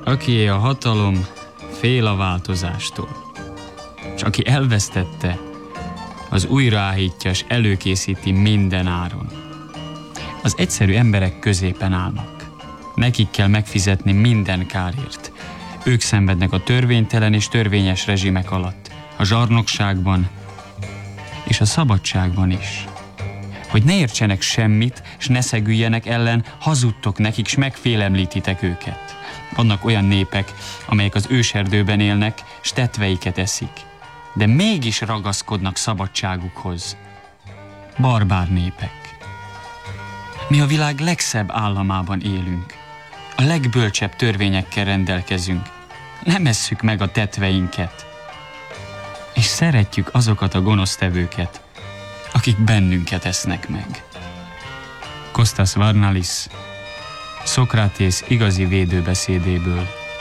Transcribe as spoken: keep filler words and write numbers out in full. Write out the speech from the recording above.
Akié a hatalom, fél a változástól. És aki elvesztette, az újraállítja és előkészíti minden áron. Az egyszerű emberek középen állnak. Nekik kell megfizetni minden kárért. Ők szenvednek a törvénytelen és törvényes rezsimek alatt, a zsarnokságban és a szabadságban is. Hogy ne értsenek semmit, s ne szegüljenek ellen, hazudtok nekik, s megfélemlítitek őket. Vannak olyan népek, amelyek az őserdőben élnek, s tetveiket eszik, de mégis ragaszkodnak szabadságukhoz. Barbár népek. Mi a világ legszebb államában élünk. A legbölcsebb törvényekkel rendelkezünk. Nem esszük meg a tetveinket. És szeretjük azokat a gonosztevőket, akik bennünket esznek meg. Kostas Varnalis, Szokratész igazi védőbeszédéből.